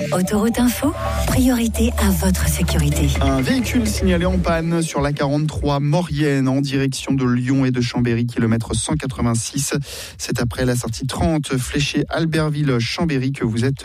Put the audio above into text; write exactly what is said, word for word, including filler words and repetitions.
Autoroute Info, priorité à votre sécurité. Un véhicule signalé en panne sur la quarante-trois Maurienne en direction de Lyon et de Chambéry, kilomètre cent quatre-vingt-six. C'est après la sortie trente fléchée Albertville-Chambéry que vous êtes